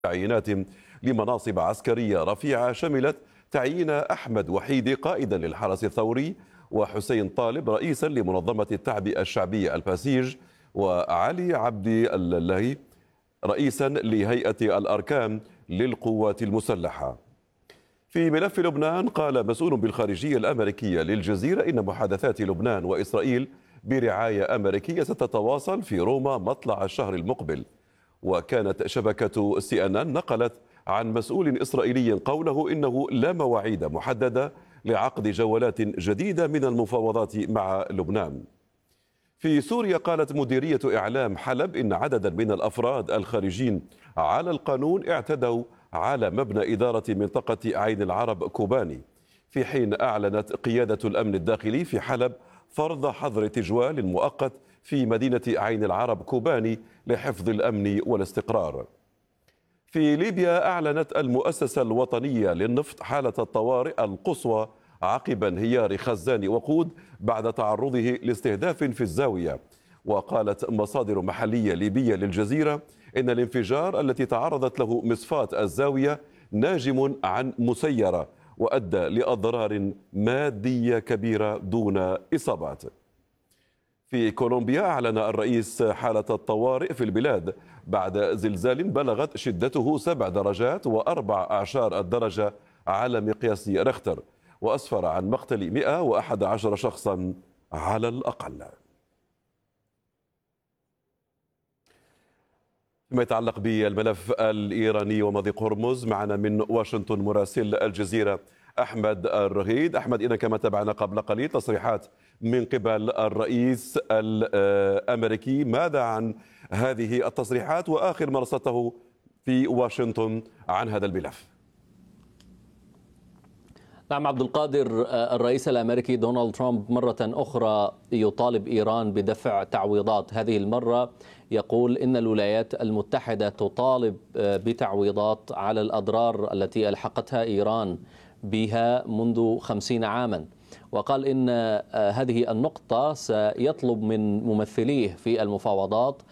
تعيينات لمناصب عسكرية رفيعة شملت تعيين أحمد وحيدي قائدا للحرس الثوري، وحسين طالب رئيسا لمنظمة التعبئة الشعبية الباسيج، وعلي عبد الله رئيسا لهيئة الأركان للقوات المسلحة. في ملف لبنان، قال مسؤول بالخارجية الأمريكية للجزيرة إن محادثات لبنان وإسرائيل برعاية أمريكية ستتواصل في روما مطلع الشهر المقبل. وكانت شبكة CNN نقلت عن مسؤول إسرائيلي قوله إنه لا مواعيد محددة لعقد جولات جديدة من المفاوضات مع لبنان. في سوريا، قالت مديرية إعلام حلب إن عددا من الأفراد الخارجين على القانون اعتدوا على مبنى إدارة منطقة عين العرب كوباني، في حين أعلنت قيادة الأمن الداخلي في حلب فرض حظر تجوال مؤقت في مدينة عين العرب كوباني لحفظ الأمن والاستقرار. في ليبيا، أعلنت المؤسسة الوطنية للنفط حالة الطوارئ القصوى عقب انهيار خزان وقود بعد تعرضه لاستهداف في الزاوية. وقالت مصادر محلية ليبية للجزيرة إن الانفجار التي تعرضت له مصفاة الزاوية ناجم عن مسيرة وأدى لأضرار مادية كبيرة دون إصابات. في كولومبيا، أعلن الرئيس حالة الطوارئ في البلاد بعد زلزال بلغت شدته 7 درجات و14 الدرجة على مقياس ريختر، وأسفر عن مقتل 111 شخصا على الأقل. فيما يتعلق بالملف الإيراني ومضيق هرمز، معنا من واشنطن مراسل الجزيرة أحمد الرغيد. أحمد، إنك كما تابعنا قبل قليل تصريحات من قبل الرئيس الأمريكي، ماذا عن هذه التصريحات وآخر ما رصدته في واشنطن عن هذا الملف؟ نعم عبد القادر، الرئيس الأمريكي دونالد ترامب مرة أخرى يطالب إيران بدفع تعويضات. هذه المرة يقول إن الولايات المتحدة تطالب بتعويضات على الأضرار التي ألحقتها إيران بها منذ 50 عاما. وقال إن هذه النقطة سيطلب من ممثليه في المفاوضات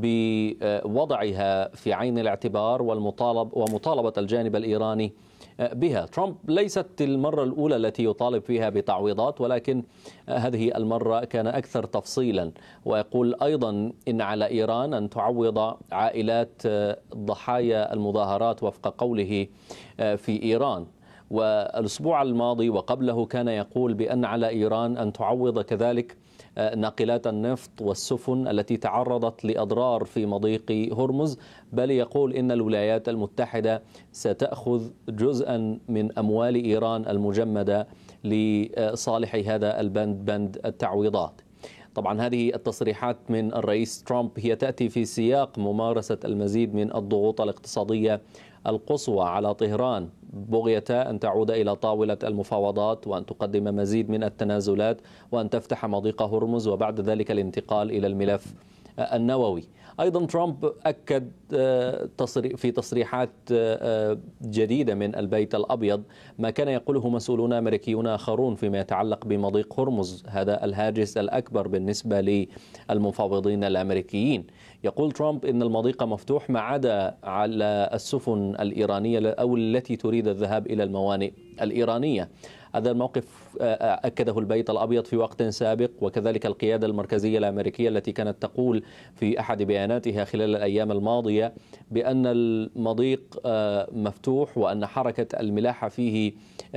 بوضعها في عين الاعتبار ومطالبة الجانب الإيراني بها. ترامب ليست المرة الأولى التي يطالب فيها بتعويضات، ولكن هذه المرة كان أكثر تفصيلا، ويقول أيضا إن على إيران أن تعوض عائلات ضحايا المظاهرات وفق قوله في إيران. والأسبوع الماضي وقبله كان يقول بأن على إيران أن تعوض كذلك ناقلات النفط والسفن التي تعرضت لأضرار في مضيق هرمز، بل يقول إن الولايات المتحدة ستأخذ جزءا من أموال إيران المجمدة لصالح هذا البند، بند التعويضات. طبعا هذه التصريحات من الرئيس ترامب هي تأتي في سياق ممارسة المزيد من الضغوط الاقتصادية القصوى على طهران بغية أن تعود إلى طاولة المفاوضات وأن تقدم مزيد من التنازلات وأن تفتح مضيق هرمز وبعد ذلك الانتقال إلى الملف النووي. أيضا ترامب أكد في تصريحات جديدة من البيت الأبيض ما كان يقوله مسؤولون أمريكيون آخرون فيما يتعلق بمضيق هرمز، هذا الهاجس الأكبر بالنسبة للمفاوضين الأمريكيين. يقول ترامب إن المضيق مفتوح ما عدا على السفن الإيرانية أو التي تريد الذهاب إلى الموانئ الإيرانية. هذا الموقف أكده البيت الأبيض في وقت سابق، وكذلك القيادة المركزية الأمريكية التي كانت تقول في أحد بياناتها خلال الأيام الماضية بأن المضيق مفتوح وأن حركة الملاحة فيه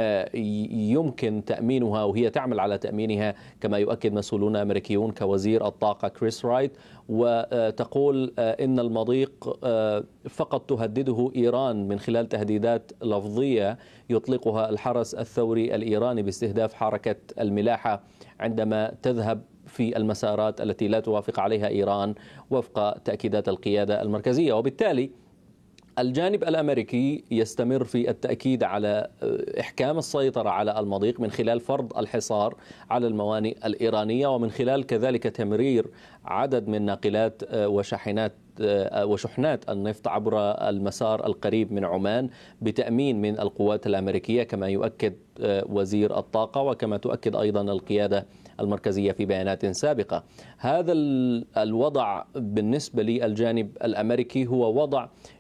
يمكن تأمينها وهي تعمل على تأمينها، كما يؤكد مسؤولون أمريكيون كوزير الطاقة كريس رايت. وتقول إن المضيق فقط تهدده إيران من خلال تهديدات لفظية يطلقها الحرس الثوري الإيراني باستهداف حركة الملاحة عندما تذهب في المسارات التي لا توافق عليها إيران وفق تأكيدات القيادة المركزية. وبالتالي الجانب الأمريكي يستمر في التأكيد على إحكام السيطرة على المضيق من خلال فرض الحصار على الموانئ الإيرانية، ومن خلال كذلك تمرير عدد من ناقلات وشحنات النفط عبر المسار القريب من عمان بتأمين من القوات الأمريكية، كما يؤكد وزير الطاقة وكما تؤكد أيضا القيادة المركزية في بيانات سابقة. هذا الوضع بالنسبة للجانب الأمريكي هو وضع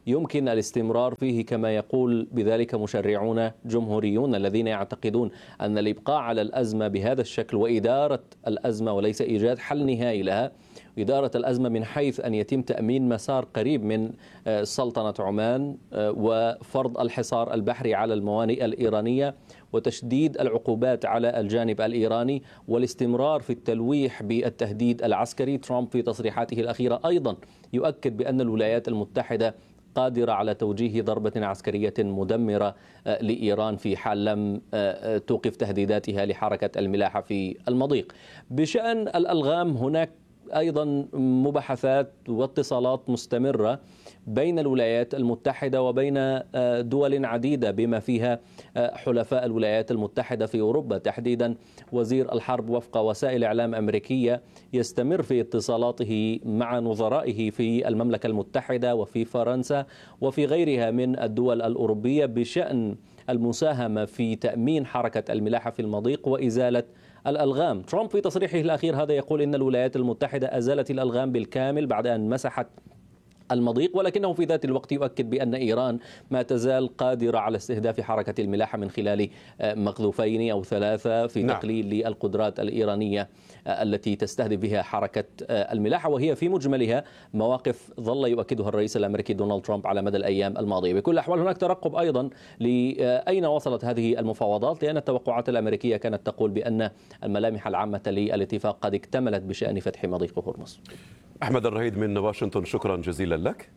يمكن الاستمرار فيه كما يقول بذلك مشرعون جمهوريون الذين يعتقدون أن الإبقاء على الأزمة بهذا الشكل وإدارة الأزمة وليس إيجاد حل نهائي لها، إدارة الأزمة من حيث أن يتم تأمين مسار قريب من سلطنة عمان وفرض الحصار البحري على الموانئ الإيرانية وتشديد العقوبات على الجانب الإيراني والاستمرار في التلويح بالتهديد العسكري. ترامب في تصريحاته الأخيرة أيضا يؤكد بأن الولايات المتحدة قادرة على توجيه ضربة عسكرية مدمرة لإيران في حال لم توقف تهديداتها لحركة الملاحة في المضيق. بشأن الألغام هناك أيضا مباحثات واتصالات مستمرة بين الولايات المتحدة وبين دول عديدة بما فيها حلفاء الولايات المتحدة في أوروبا، تحديدا وزير الحرب وفق وسائل إعلام أمريكية يستمر في اتصالاته مع نظرائه في المملكة المتحدة وفي فرنسا وفي غيرها من الدول الأوروبية بشأن المساهمة في تأمين حركة الملاحة في المضيق وإزالة الألغام. ترامب في تصريحه الأخير هذا يقول إن الولايات المتحدة أزالت الألغام بالكامل بعد أن مسحت المضيق، ولكنه في ذات الوقت يؤكد بأن إيران ما تزال قادرة على استهداف حركة الملاحة من خلال مقذوفين أو ثلاثة في تقليل للقدرات الإيرانية التي تستهدف بها حركة الملاحة، وهي في مجملها مواقف ظل يؤكدها الرئيس الأمريكي دونالد ترامب على مدى الأيام الماضية. بكل الأحوال هناك ترقب أيضا لأين وصلت هذه المفاوضات، لأن التوقعات الأمريكية كانت تقول بأن الملامح العامة للاتفاق قد اكتملت بشأن فتح مضيق هرمز. أحمد الرهيد من واشنطن، شكرا جزيلا لك.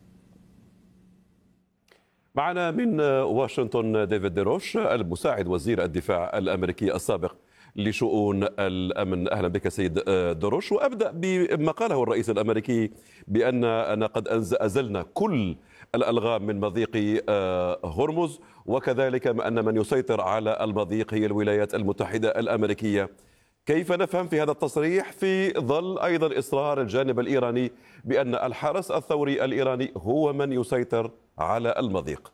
معنا من واشنطن ديفيد ديروش المساعد وزير الدفاع الأمريكي السابق لشؤون الأمن. أهلا بك سيد ديروش، وأبدأ بما قاله الرئيس الأمريكي بأننا قد أزلنا كل الألغام من مضيق هرمز، وكذلك أن من يسيطر على المضيق هي الولايات المتحدة الأمريكية. كيف نفهم في هذا التصريح في ظل أيضا إصرار الجانب الإيراني بأن الحرس الثوري الإيراني هو من يسيطر على المضيق؟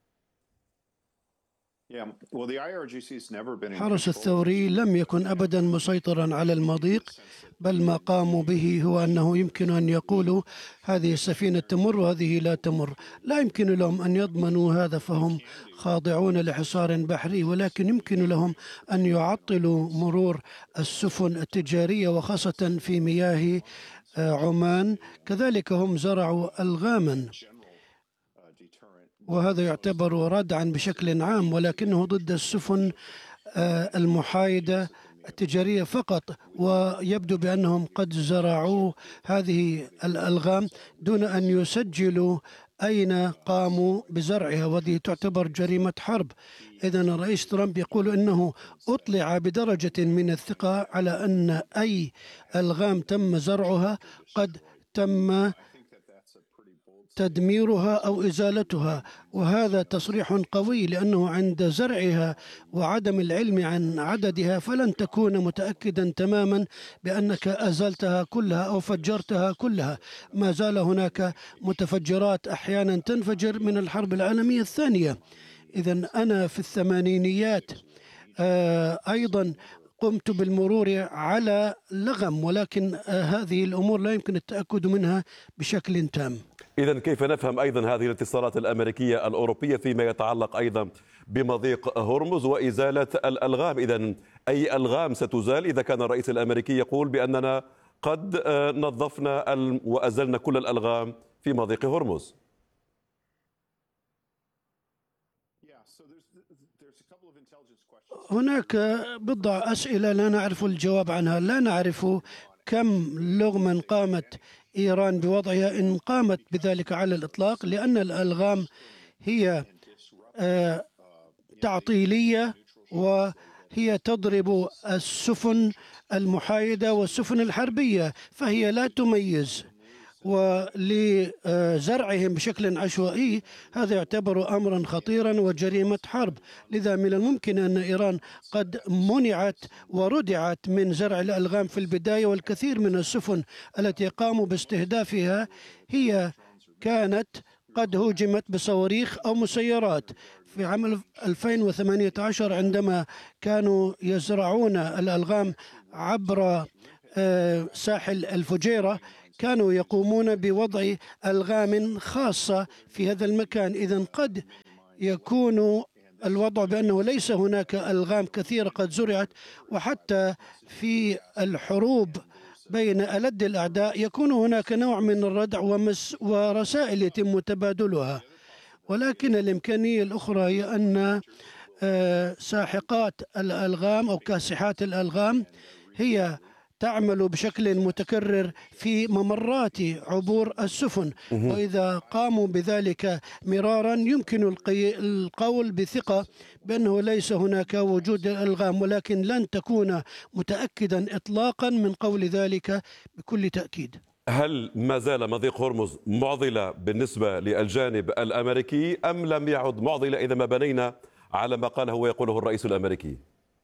الحرس الثوري لم يكن أبدا مسيطرا على المضيق، بل ما قاموا به هو أنه يمكن أن يقولوا هذه السفينة تمر وهذه لا تمر. لا يمكن لهم أن يضمنوا هذا، فهم خاضعون لحصار بحري، ولكن يمكن لهم أن يعطلوا مرور السفن التجارية وخاصة في مياه عمان. كذلك هم زرعوا ألغاما، وهذا يعتبر ردعا بشكل عام، ولكنه ضد السفن المحايدة التجارية فقط، ويبدو بأنهم قد زرعوا هذه الألغام دون أن يسجلوا أين قاموا بزرعها، وهذه تعتبر جريمة حرب. إذن الرئيس ترامب يقول أنه أطلع بدرجة من الثقة على أن أي ألغام تم زرعها قد تم تدميرها أو إزالتها، وهذا تصريح قوي، لأنه عند زرعها وعدم العلم عن عددها فلن تكون متأكدا تماما بأنك أزلتها كلها أو فجرتها كلها. ما زال هناك متفجرات أحيانا تنفجر من الحرب العالمية الثانية. إذن أنا في الثمانينيات أيضا قمت بالمرور على لغم، ولكن هذه الأمور لا يمكن التأكد منها بشكل تام. إذن كيف نفهم أيضا هذه الاتصالات الأمريكية الأوروبية فيما يتعلق أيضا بمضيق هرمز وإزالة الألغام؟ إذن أي ألغام ستزال إذا كان الرئيس الأمريكي يقول بأننا قد نظفنا وأزلنا كل الألغام في مضيق هرمز؟ هناك بضع أسئلة لا نعرف الجواب عنها. لا نعرف كم لغما قامت إيران بوضعها إن قامت بذلك على الإطلاق، لأن الألغام هي تعطيلية وهي تضرب السفن المحايدة والسفن الحربية، فهي لا تميز. ولزرعهم بشكل عشوائي هذا يعتبر أمرا خطيرا وجريمة حرب. لذا من الممكن أن إيران قد منعت وردعت من زرع الألغام في البداية، والكثير من السفن التي قاموا باستهدافها هي كانت قد هوجمت بصواريخ أو مسيرات. في عام 2018 عندما كانوا يزرعون الألغام عبر ساحل الفجيرة، كانوا يقومون بوضع ألغام خاصة في هذا المكان. إذن قد يكون الوضع بأنه ليس هناك ألغام كثيرة قد زرعت، وحتى في الحروب بين ألد الأعداء يكون هناك نوع من الردع ورسائل يتم تبادلها. ولكن الإمكانية الأخرى هي أن ساحقات الألغام أو كاسحات الألغام هي تعمل بشكل متكرر في ممرات عبور السفن، وإذا قاموا بذلك مرارا يمكن القول بثقة بأنه ليس هناك وجود الألغام، ولكن لن تكون متأكدا إطلاقا من قول ذلك بكل تأكيد. هل ما زال مضيق هرمز معضلة بالنسبة للجانب الأمريكي أم لم يعد معضلة إذا ما بنينا على ما قاله ويقوله الرئيس الأمريكي؟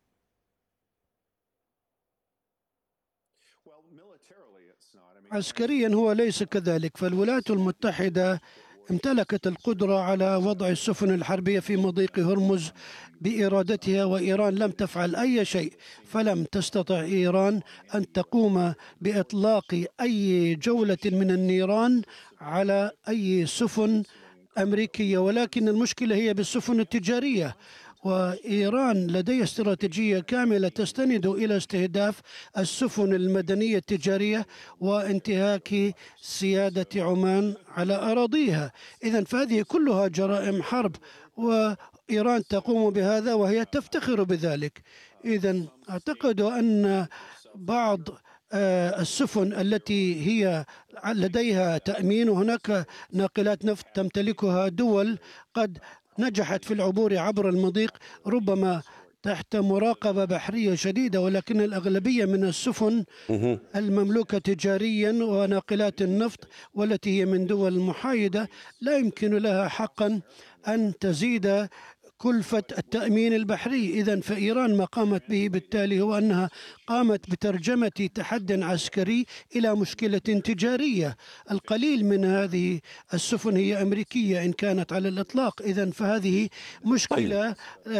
عسكريا هو ليس كذلك، فالولايات المتحدة امتلكت القدرة على وضع السفن الحربية في مضيق هرمز بإرادتها، وإيران لم تفعل أي شيء. فلم تستطع إيران أن تقوم بإطلاق أي جولة من النيران على أي سفن أمريكية، ولكن المشكلة هي بالسفن التجارية، وإيران لديها استراتيجية كاملة تستند إلى استهداف السفن المدنية التجارية وانتهاك سيادة عمان على أراضيها. إذن فهذه كلها جرائم حرب، وإيران تقوم بهذا وهي تفتخر بذلك. إذن أعتقد أن بعض السفن التي هي لديها تأمين، وهناك ناقلات نفط تمتلكها دول قد نجحت في العبور عبر المضيق ربما تحت مراقبة بحرية شديدة، ولكن الأغلبية من السفن المملوكة تجاريا وناقلات النفط والتي هي من دول محايدة لا يمكن لها حقا أن تزيد كلفة التأمين البحري. إذن فإيران ما قامت به بالتالي هو أنها قامت بترجمة تحد عسكري إلى مشكلة تجارية. القليل من هذه السفن هي أمريكية إن كانت على الإطلاق. إذن فهذه مشكلة.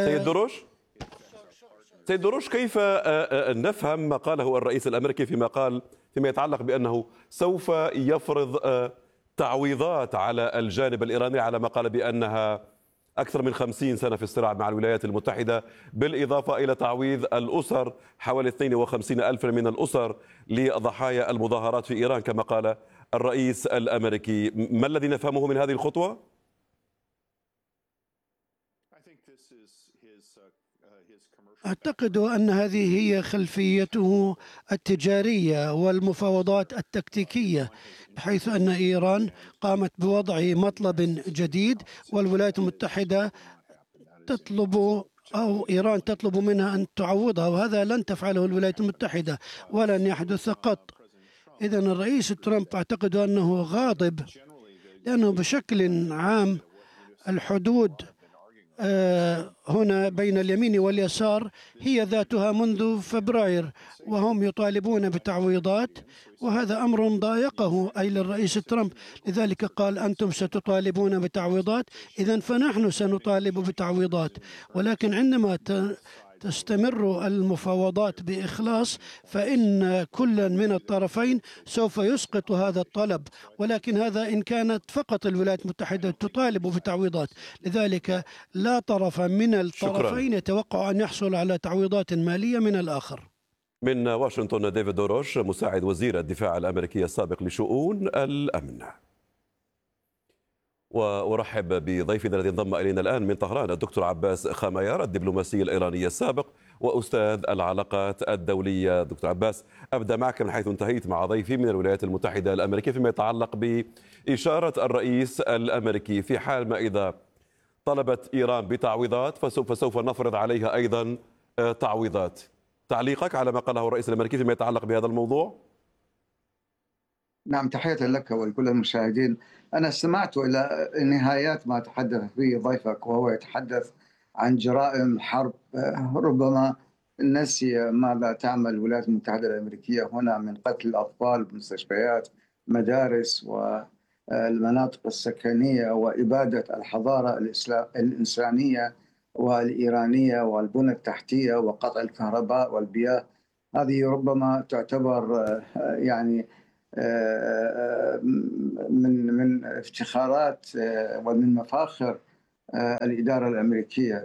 سيد دروش، كيف نفهم ما قاله الرئيس الأمريكي فيما يتعلق بأنه سوف يفرض تعويضات على الجانب الإيراني على ما قال بأنها أكثر من 50 سنة في الصراع مع الولايات المتحدة، بالإضافة إلى تعويض الأسر حوالي 52 ألف من الأسر لضحايا المظاهرات في إيران كما قال الرئيس الأمريكي؟ ما الذي نفهمه من هذه الخطوة؟ أعتقد أن هذه هي خلفيته التجارية والمفاوضات التكتيكية، بحيث أن إيران قامت بوضع مطلب جديد والولايات المتحدة تطلب أو إيران تطلب منها أن تعوضها، وهذا لن تفعله الولايات المتحدة ولن يحدث قط. إذن الرئيس ترامب أعتقد أنه غاضب لأنه بشكل عام الحدود هنا بين اليمين واليسار هي ذاتها منذ فبراير، وهم يطالبون بتعويضات، وهذا أمر ضايقه أي للرئيس ترامب. لذلك قال أنتم ستطالبون بتعويضات، إذن فنحن سنطالب بتعويضات. ولكن عندما تستمر المفاوضات بإخلاص فإن كل من الطرفين سوف يسقط هذا الطلب، ولكن هذا إن كانت فقط الولايات المتحدة تطالب بتعويضات. لذلك لا طرف من الطرفين يتوقع أن يحصل على تعويضات مالية من الآخر. من واشنطن ديفيد دوروش، مساعد وزير الدفاع الأمريكي السابق لشؤون الأمن. وأرحب بضيفنا الذي انضم إلينا الآن من طهران، الدكتور عباس خميار، الدبلوماسي الإيراني السابق وأستاذ العلاقات الدولية. دكتور عباس، أبدأ معك من حيث انتهيت مع ضيفي من الولايات المتحدة الأمريكية فيما يتعلق بإشارة الرئيس الأمريكي في حال ما إذا طلبت إيران بتعويضات فسوف نفرض عليها أيضا تعويضات. تعليقك على ما قاله الرئيس الأمريكي فيما يتعلق بهذا الموضوع؟ نعم، تحية لك ولكل المشاهدين. أنا استمعت إلى نهايات ما تحدث به ضيفك وهو يتحدث عن جرائم حرب. ربما نسي ماذا تعمل الولايات المتحدة الأمريكية هنا من قتل الأطفال بمستشفيات، مدارس والمناطق السكنية، وإبادة الحضارة الإنسانية والإيرانية والبنى التحتية وقطع الكهرباء والبيئة. هذه ربما تعتبر يعني من افتخارات ومن مفاخر الإدارة الأمريكية،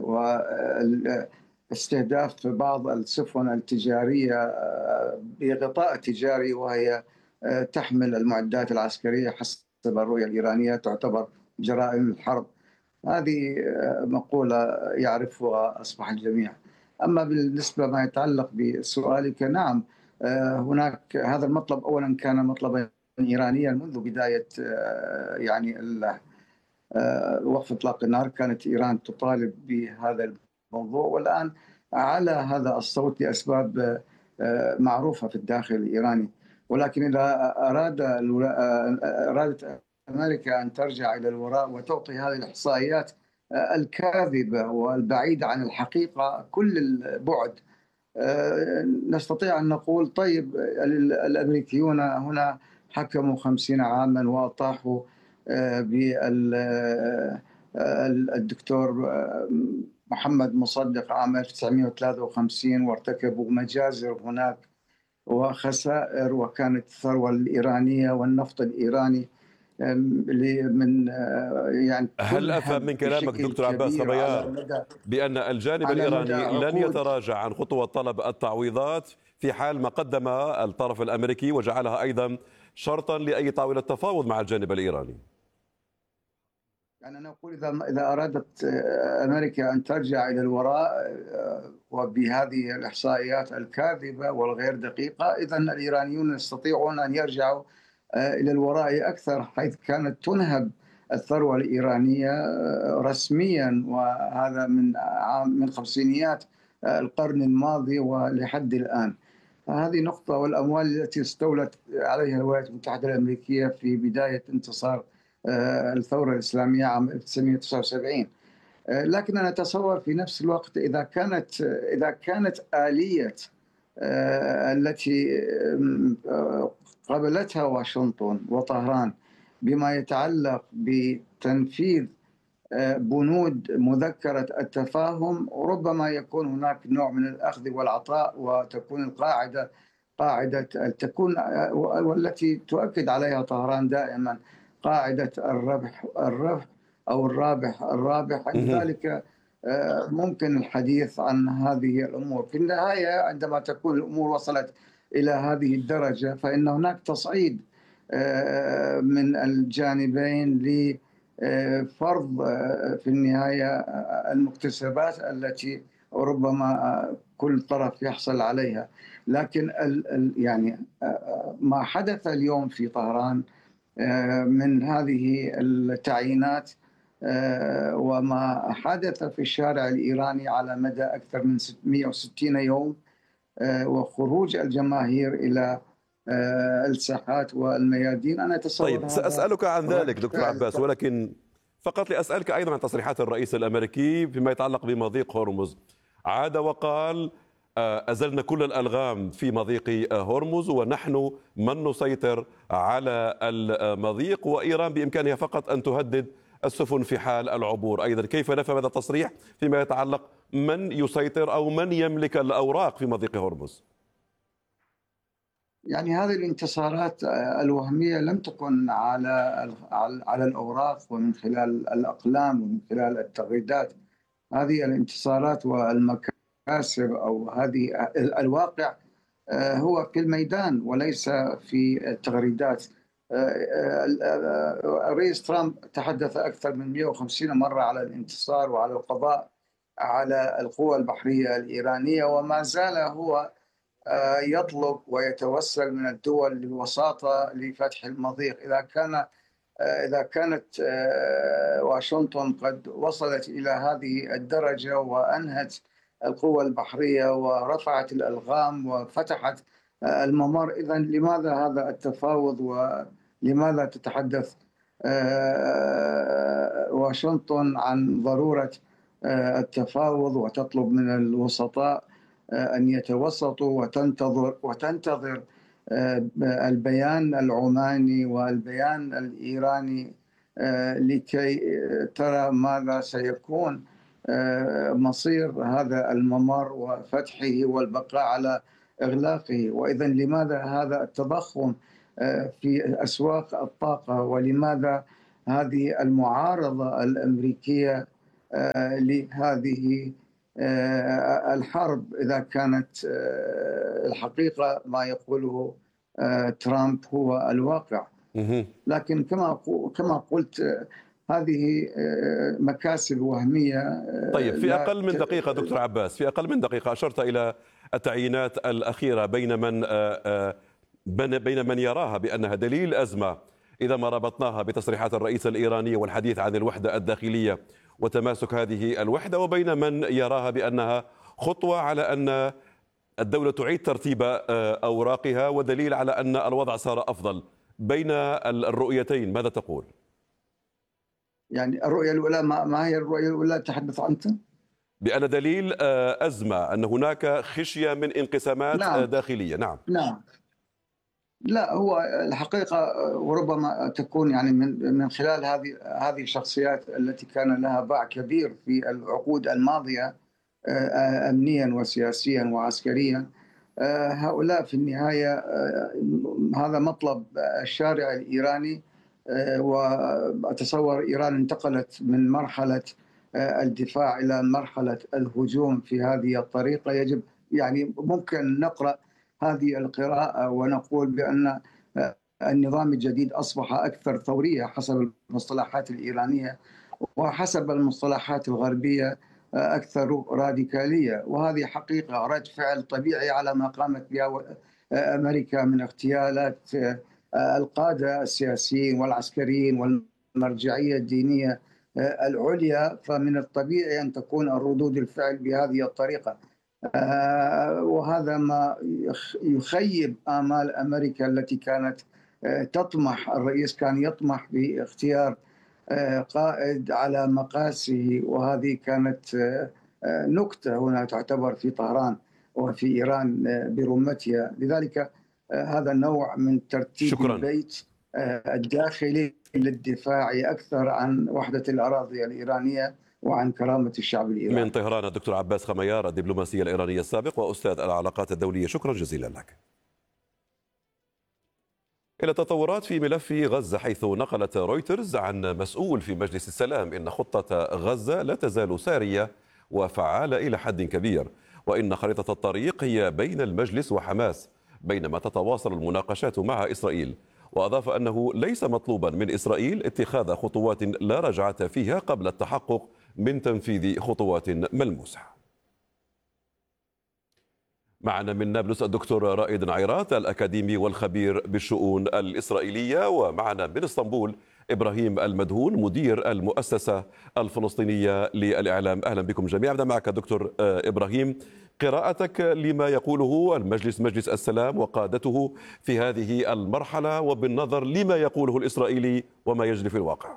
واستهداف بعض السفن التجارية بغطاء تجاري وهي تحمل المعدات العسكرية حسب الرؤية الإيرانية تعتبر جرائم الحرب. هذه مقولة يعرفها أصبح الجميع. أما بالنسبة ما يتعلق بسؤالك، نعم، هناك هذا المطلب أولا كان مطلبا إيرانيا منذ بداية يعني وقف إطلاق النار. كانت إيران تطالب بهذا الموضوع، والآن على هذا الصوت لأسباب معروفة في الداخل الإيراني. ولكن إذا أرادت أمريكا أن ترجع إلى الوراء وتعطي هذه الإحصائيات الكاذبة والبعيدة عن الحقيقة كل البعد، نستطيع أن نقول طيب الأمريكيون هنا حكموا 50 عاما وأطاحوا بالدكتور محمد مصدق عام 1953 وارتكبوا مجازر هناك وخسائر، وكانت الثروة الإيرانية والنفط الإيراني من يعني هل أفهم من كلامك دكتور عباس ربيار بأن الجانب الإيراني لن يتراجع عن خطوة طلب التعويضات في حال ما قدم الطرف الأمريكي وجعلها أيضا شرطا لأي طاولة تفاوض مع الجانب الإيراني؟ يعني أنا أقول إذا أرادت أمريكا أن ترجع إلى الوراء وبهذه الإحصائيات الكاذبة والغير دقيقة، إذن الإيرانيون يستطيعون أن يرجعوا إلى الوراء أكثر، حيث كانت تنهب الثروة الإيرانية رسميا، وهذا من خمسينيات القرن الماضي ولحد الآن. هذه نقطة. والأموال التي استولت عليها الولايات المتحدة الأمريكية في بداية انتصار الثورة الإسلامية عام 1979. لكن أنا أتصور في نفس الوقت إذا كانت آلية التي قبلتها واشنطن وطهران بما يتعلق بتنفيذ بنود مذكرة التفاهم، ربما يكون هناك نوع من الأخذ والعطاء، وتكون القاعدة تكون والتي تؤكد عليها طهران دائما قاعدة الربح أو الرابح. عند ذلك ممكن الحديث عن هذه الأمور. في النهاية عندما تكون الأمور وصلت إلى هذه الدرجة فإن هناك تصعيد من الجانبين لفرض في النهاية المكتسبات التي ربما كل طرف يحصل عليها. لكن يعني ما حدث اليوم في طهران من هذه التعيينات وما حدث في الشارع الإيراني على مدى أكثر من 160 يوم وخروج الجماهير إلى الساحات والميادين، أنا أتصور. طيب سأسألك عن ذلك دكتور عباس، ولكن فقط لأسألك أيضا عن تصريحات الرئيس الأمريكي فيما يتعلق بمضيق هرمز. عاد وقال أزلنا كل الألغام في مضيق هرمز ونحن من نسيطر على المضيق، وإيران بإمكانها فقط أن تهدد السفن في حال العبور. أيضا كيف نفهم هذا التصريح فيما يتعلق من يسيطر أو من يملك الأوراق في مضيق هرمز؟ يعني هذه الانتصارات الوهمية لم تكن على الأوراق ومن خلال الأقلام ومن خلال التغريدات. هذه الانتصارات والمكاسب أو هذه الواقع هو في الميدان وليس في التغريدات. الرئيس ترامب تحدث أكثر من 150 مرة على الانتصار وعلى القضاء على القوى البحرية الإيرانية، وما زال هو يطلب ويتوسل من الدول للوساطة لفتح المضيق. إذا كانت واشنطن قد وصلت إلى هذه الدرجة وأنهت القوى البحرية ورفعت الألغام وفتحت الممر، إذن لماذا هذا التفاوض ولماذا تتحدث واشنطن عن ضرورة التفاوض وتطلب من الوسطاء أن يتوسطوا وتنتظر البيان العماني والبيان الإيراني لكي ترى ماذا سيكون مصير هذا الممر وفتحه والبقاء على إغلاقه؟ وإذن لماذا هذا التضخم في أسواق الطاقة، ولماذا هذه المعارضة الأمريكية لهذه الحرب إذا كانت الحقيقة ما يقوله ترامب هو الواقع. لكن كما قلت هذه مكاسب وهمية. طيب، في أقل من دقيقة دكتور عباس، في أقل من دقيقة أشرت إلى التعيينات الأخيرة بين من يراها بأنها دليل أزمة إذا ما ربطناها بتصريحات الرئيس الإيراني والحديث عن الوحدة الداخلية وتماسك هذه الوحدة، وبين من يراها بأنها خطوة على أن الدولة تعيد ترتيب أوراقها ودليل على أن الوضع صار أفضل. بين الرؤيتين ماذا تقول؟ يعني الرؤية الأولى، ما هي الرؤية الأولى تحدث أنت؟ بأن دليل أزمة، أن هناك خشية من انقسامات داخلية. نعم. لا، هو الحقيقة وربما تكون يعني من خلال هذه الشخصيات التي كان لها باع كبير في العقود الماضية أمنيا وسياسيا وعسكريا، هؤلاء في النهاية هذا مطلب الشارع الإيراني. وأتصور إيران انتقلت من مرحلة الدفاع إلى مرحلة الهجوم في هذه الطريقة. يجب يعني ممكن نقرأ هذه القراءة ونقول بأن النظام الجديد أصبح أكثر ثورية حسب المصطلحات الإيرانية، وحسب المصطلحات الغربية أكثر راديكالية. وهذه حقيقة رد فعل طبيعي على ما قامت به أمريكا من اغتيالات القادة السياسيين والعسكريين والمرجعية الدينية العليا. فمن الطبيعي أن تكون الردود الفعل بهذه الطريقة، وهذا ما يخيب آمال أمريكا التي كانت تطمح، الرئيس كان يطمح باختيار قائد على مقاسه، وهذه كانت نكتة هنا تعتبر في طهران وفي إيران برمتها. لذلك هذا النوع من ترتيب البيت الداخلي للدفاع أكثر عن وحدة الأراضي الإيرانية وعن كرامة الشعب الإيراني. من طهران الدكتور عباس خميار، الدبلوماسي الإيراني السابق وأستاذ العلاقات الدولية، شكرا جزيلا لك. إلى تطورات في ملف غزة، حيث نقلت رويترز عن مسؤول في مجلس السلام إن خطة غزة لا تزال سارية وفعالة إلى حد كبير، وإن خريطة الطريق هي بين المجلس وحماس بينما تتواصل المناقشات مع إسرائيل. وأضاف أنه ليس مطلوبا من إسرائيل اتخاذ خطوات لا رجعة فيها قبل التحقق من تنفيذ خطوات ملموسة. معنا من نابلس الدكتور رائد عيرات، الأكاديمي والخبير بالشؤون الإسرائيلية، ومعنا من اسطنبول إبراهيم المدهون، مدير المؤسسة الفلسطينية للإعلام. أهلا بكم جميعا. أبدأ معك دكتور إبراهيم، قراءتك لما يقوله مجلس السلام وقادته في هذه المرحلة، وبالنظر لما يقوله الإسرائيلي وما يجري في الواقع.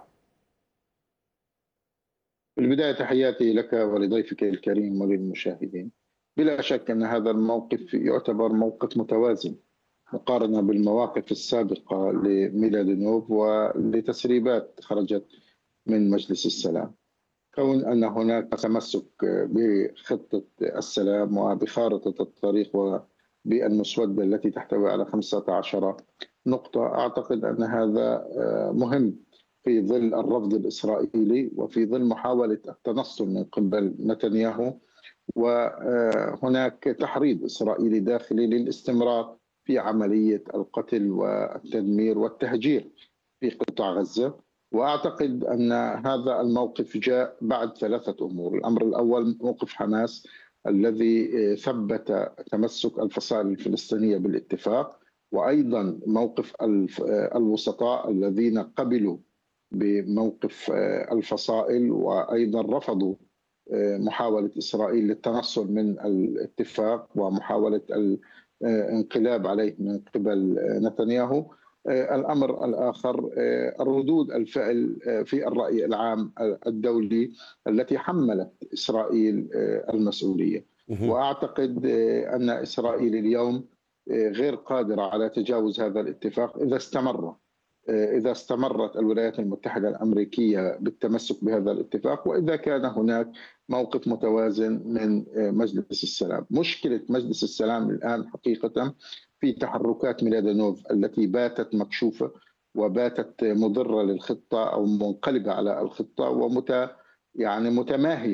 في البداية تحياتي لك ولضيفك الكريم وللمشاهدين. بلا شك أن هذا الموقف يعتبر موقف متوازن مقارنة بالمواقف السابقة لميلادينوف ولتسريبات خرجت من مجلس السلام. كون أن هناك تمسك بخطة السلام وبخارطة الطريق وبالمسودة التي تحتوي على 15 نقطة، أعتقد أن هذا مهم في ظل الرفض الإسرائيلي وفي ظل محاولة التنصل من قبل نتنياهو، وهناك تحريض إسرائيلي داخلي للاستمرار في عملية القتل والتدمير والتهجير في قطاع غزة. وأعتقد أن هذا الموقف جاء بعد 3 أمور. الأمر الأول موقف حماس الذي ثبت تمسك الفصائل الفلسطينية بالاتفاق، وأيضا موقف الوسطاء الذين قبلوا بموقف الفصائل وأيضا رفضوا محاولة إسرائيل للتنصل من الاتفاق ومحاولة الانقلاب عليه من قبل نتنياهو. الأمر الآخر ردود الفعل في الرأي العام الدولي التي حملت إسرائيل المسؤولية. وأعتقد أن إسرائيل اليوم غير قادرة على تجاوز هذا الاتفاق إذا استمرت الولايات المتحدة الأمريكية بالتمسك بهذا الاتفاق، وإذا كان هناك موقف متوازن من مجلس السلام. مشكلة مجلس السلام الآن حقيقة في تحركات ميلادينوف التي باتت مكشوفة وباتت مضرة للخطة أو منقلبة على الخطة يعني متماهية